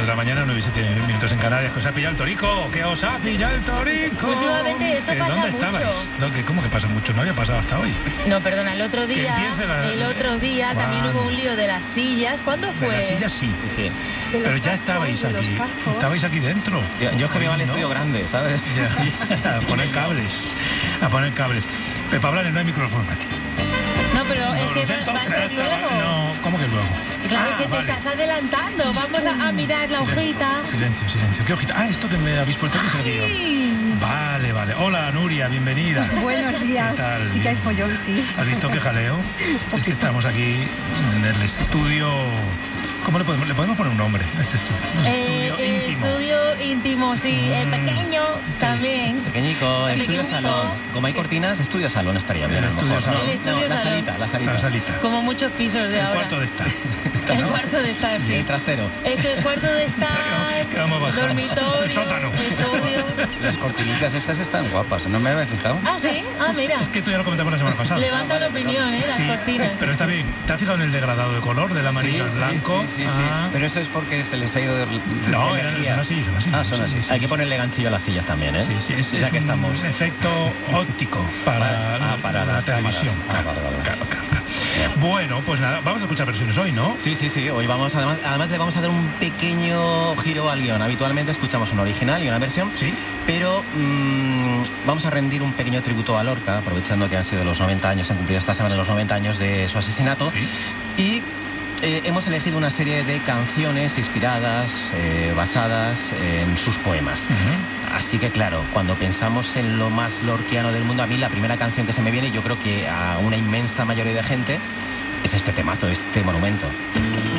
de la mañana, 9:07 en Canarias. ¿Que os ha pillado el torico? ¿Que os ha pillado el torico? Últimamente esto pasa ¿Dónde mucho. estabais? ¿Cómo que pasa mucho? No había pasado hasta hoy. No, perdona, el otro día también hubo un lío de las sillas. ¿Cuándo fue? De las sillas sí. Pero ya estabais aquí. Estabais aquí dentro. Yo es que me va al estudio grande, ¿sabes? A poner cables. Pepa Blanes, no hay micrófono para ti. No, pero es que siento, va a ser luego. No, ¿cómo que luego? Claro, que te estás adelantando. Vamos a mirar la hojita. Silencio. ¿Qué hojita? Esto que me habéis puesto aquí es el guión. Vale. Hola, Nuria, bienvenida. Buenos días. ¿Qué tal? Sí que hay follón, sí. ¿Has visto qué jaleo? Es que estamos aquí en el estudio... ¿Cómo le podemos poner un nombre a este estudio? Estudio íntimo, sí. Pequeño también. Pequeñico, estudio salón. Como hay cortinas, estudio salón estaría bien. El estudio salón. La salita. Como muchos pisos de ahora. El cuarto de estar. El cuarto de estar, sí. Y el trastero. El cuarto de estar, que vamos bajando. dormitorio, el sótano. estudio. Las cortinitas estas están guapas, ¿no me había fijado? Ah, ¿sí? Ah, mira. Es que tú ya lo comentamos la semana pasada. Levanta la opinión, las cortinas. Pero está bien. ¿Te has fijado en el degradado de color del amarillo al blanco? Sí. Pero eso es porque se les ha ido de No, energía. son así. Ah, son así. Hay que ponerle ganchillo a las sillas también, ¿eh? Sí, es ya que estamos. un efecto óptico para la televisión. Vale. Claro. Bueno, pues nada, vamos a escuchar versiones hoy, ¿no? Sí. Hoy vamos, además le vamos a dar un pequeño giro al guión. Habitualmente escuchamos una original y una versión. Sí. Pero vamos a rendir un pequeño tributo a Lorca, aprovechando que han sido los 90 años, se han cumplido esta semana los 90 años de su asesinato. Sí. Y hemos elegido una serie de canciones inspiradas, basadas en sus poemas. Así que claro, cuando pensamos en lo más lorquiano del mundo, a mí la primera canción que se me viene, y yo creo que a una inmensa mayoría de gente, es este temazo, este monumento.